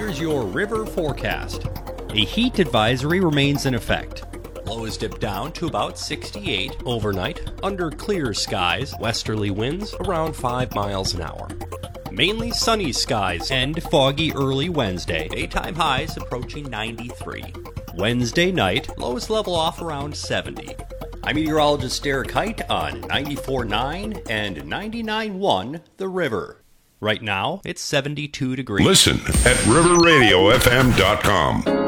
here's your river forecast. A heat advisory remains in effect. Lows dip down to about 68 overnight, under clear skies, westerly winds around 5 miles an hour. Mainly sunny skies and foggy early Wednesday, daytime highs approaching 93. Wednesday night, lows level off around 70. I'm meteorologist Derek Height on 94.9 and 99.1 The River. Right now, it's 72 degrees. Listen at riverradiofm.com.